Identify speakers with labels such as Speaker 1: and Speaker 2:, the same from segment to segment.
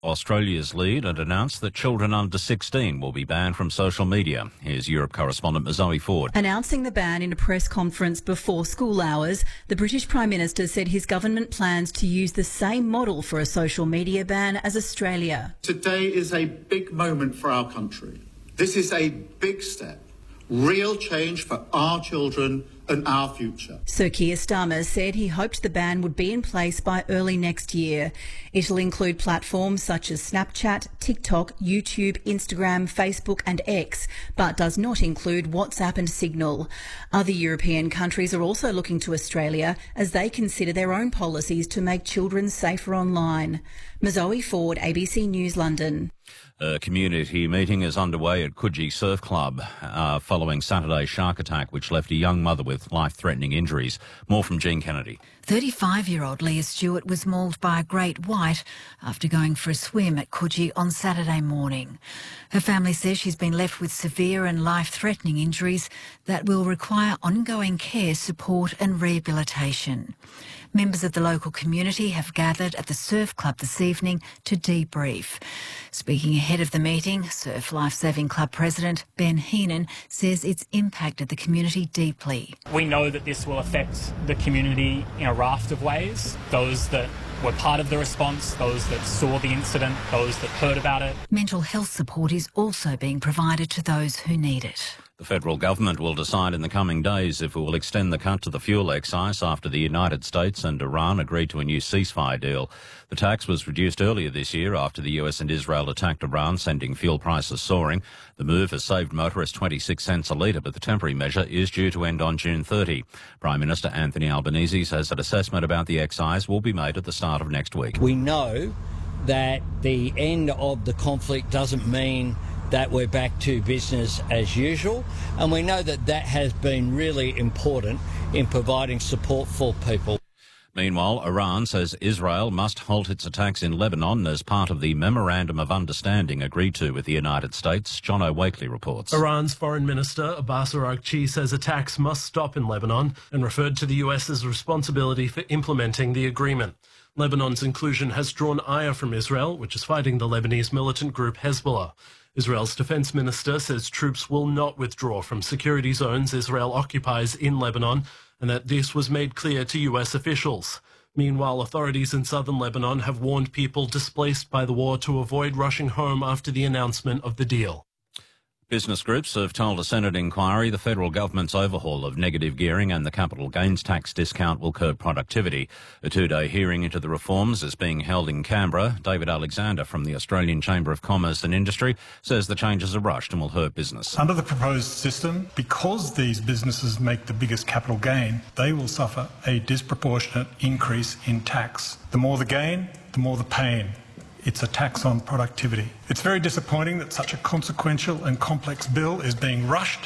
Speaker 1: Australia's lead and announced that children under 16 will be banned from social media. Here's Europe correspondent Zoe Ford.
Speaker 2: Announcing the ban in a press conference before school hours, the British Prime Minister said his government plans to use the same model for a social media ban as Australia.
Speaker 3: Today is a big moment for our country. This is a big step, real change for our children and our future.
Speaker 2: Sir Keir Starmer said he hoped the ban would be in place by early next year. It'll include platforms such as Snapchat, TikTok, YouTube, Instagram, Facebook and X, but does not include WhatsApp and Signal. Other European countries are also looking to Australia as they consider their own policies to make children safer online. Zoe Ford, ABC News, London.
Speaker 1: A community meeting is underway at Coogee Surf Club following Saturday's shark attack, which left a young mother with life-threatening injuries. More from Jean Kennedy.
Speaker 4: 35-year-old Leah Stewart was mauled by a great white after going for a swim at Coogee on Saturday morning. Her family says she's been left with severe and life-threatening injuries that will require ongoing care, support and rehabilitation. Members of the local community have gathered at the surf club this evening to debrief. Speaking ahead of the meeting, Surf Lifesaving Club President Ben Heenan says it's impacted the community deeply.
Speaker 5: We know that this will affect the community in a raft of ways. Those that were part of the response, those that saw the incident, those that heard about it.
Speaker 4: Mental health support is also being provided to those who need it.
Speaker 1: The federal government will decide in the coming days if it will extend the cut to the fuel excise after the United States and Iran agreed to a new ceasefire deal. The tax was reduced earlier this year after the US and Israel attacked Iran, sending fuel prices soaring. The move has saved motorists 26 cents a litre, but the temporary measure is due to end on June 30. Prime Minister Anthony Albanese says that assessment about the excise will be made at the start of next week.
Speaker 6: We know that the end of the conflict doesn't mean that we're back to business as usual, and we know that that has been really important in providing support for people.
Speaker 1: Meanwhile, Iran says Israel must halt its attacks in Lebanon as part of the Memorandum of Understanding agreed to with the United States. John O'Wakely reports.
Speaker 7: Iran's Foreign Minister Abbas Araghchi says attacks must stop in Lebanon and referred to the US's responsibility for implementing the agreement. Lebanon's inclusion has drawn ire from Israel, which is fighting the Lebanese militant group Hezbollah. Israel's defense minister says troops will not withdraw from security zones Israel occupies in Lebanon, and that this was made clear to US officials. Meanwhile, authorities in southern Lebanon have warned people displaced by the war to avoid rushing home after the announcement of the deal.
Speaker 1: Business groups have told a Senate inquiry the federal government's overhaul of negative gearing and the capital gains tax discount will curb productivity. A two-day hearing into the reforms is being held in Canberra. David Alexander from the Australian Chamber of Commerce and Industry says the changes are rushed and will hurt business.
Speaker 8: Under the proposed system, because these businesses make the biggest capital gain, they will suffer a disproportionate increase in tax. The more the gain, the more the pain. It's a tax on productivity. It's very disappointing that such a consequential and complex bill is being rushed.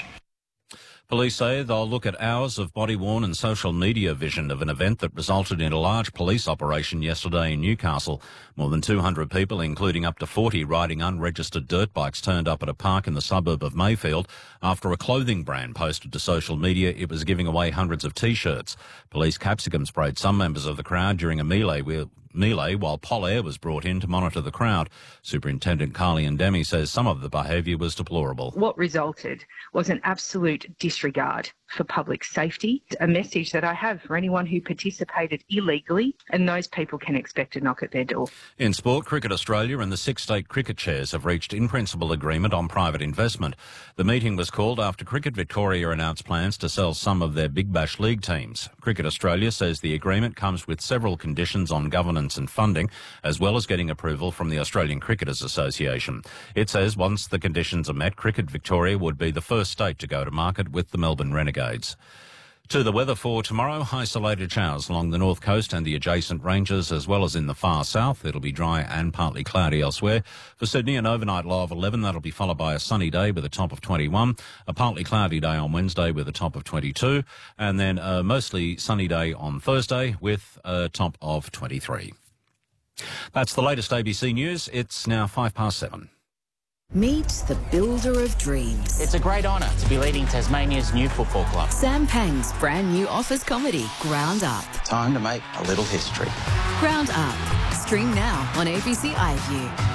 Speaker 1: Police say they'll look at hours of body-worn and social media vision of an event that resulted in a large police operation yesterday in Newcastle. More than 200 people, including up to 40 riding unregistered dirt bikes, turned up at a park in the suburb of Mayfield after a clothing brand posted to social media it was giving away hundreds of T-shirts. Police capsicum sprayed some members of the crowd during a melee while Pol Air was brought in to monitor the crowd. Superintendent Carly Ndemi says some of the behaviour was deplorable.
Speaker 9: What resulted was an absolute disregard for public safety, a message that I have for anyone who participated illegally, and those people can expect a knock at their door.
Speaker 1: In sport, Cricket Australia and the 6 state cricket chairs have reached in-principle agreement on private investment. The meeting was called after Cricket Victoria announced plans to sell some of their Big Bash League teams. Cricket Australia says the agreement comes with several conditions on governance and funding, as well as getting approval from the Australian Cricketers Association. It says once the conditions are met, Cricket Victoria would be the first state to go to market with the Melbourne Renegades. To the weather for tomorrow, isolated showers along the north coast and the adjacent ranges, as well as in the far south. It'll be dry and partly cloudy elsewhere. For Sydney, an overnight low of 11. That'll be followed by a sunny day with a top of 21. A partly cloudy day on Wednesday with a top of 22. And then a mostly sunny day on Thursday with a top of 23. That's the latest ABC News. It's now 7:05.
Speaker 10: Meet the builder of dreams.
Speaker 11: It's a great honour to be leading Tasmania's new football club.
Speaker 10: Sam Pang's brand new office comedy, Ground Up.
Speaker 11: Time to make a little history.
Speaker 10: Ground Up. Stream now on ABC iView.